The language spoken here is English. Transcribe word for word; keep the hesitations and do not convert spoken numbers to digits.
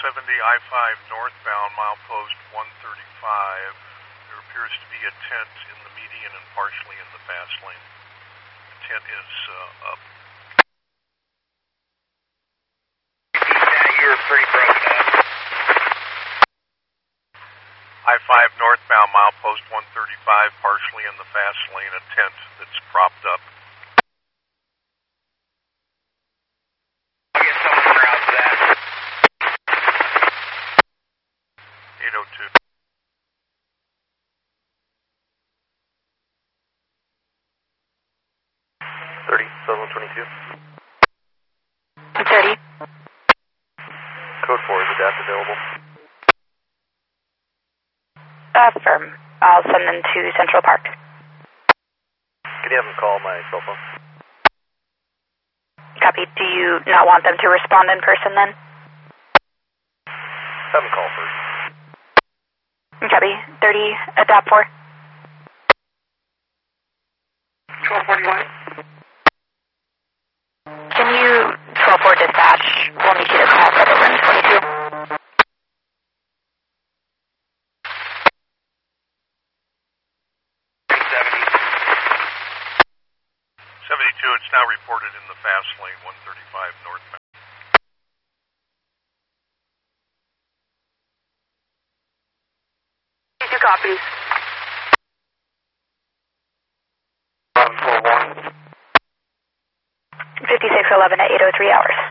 seventy I five northbound, milepost one thirty-five. There appears to be a tent in the median and partially in the fast lane. The tent is uh, up. You were pretty broken up. I five northbound, milepost one thirty-five, partially in the fast lane, a tent that's propped up. I'll get someone around to that. eight oh two. thirty, Sutherland twenty-two. thirty. Code four, is adapt available? Affirm. I'll send them to Central Park. Can you have them call my cell phone? Copy. Do you not want them to respond in person then? Have them call first. Copy. thirty, adapt four. twelve forty-one. Can you, twelve four dispatch, we'll need you to call Sutherland twenty-two. seventy-two, it's now reported in the fast lane, one thirty-five northbound. Two copies. fifty-six eleven at eight oh three hours.